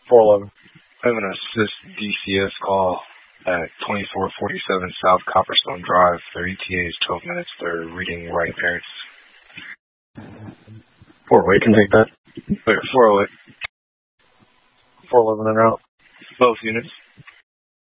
411. I have an assist DCS call at 2447 South Copperstone Drive. Their ETA is 12 minutes. They're reading right parents. 408 can take that. Wait, 408. 411 en route. Both units.